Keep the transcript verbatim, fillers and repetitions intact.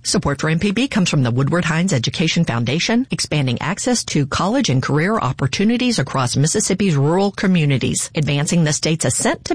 Support for M P B comes from the Woodward Hines Education Foundation, expanding access to college and career opportunities across Mississippi's rural communities, advancing the state's ascent to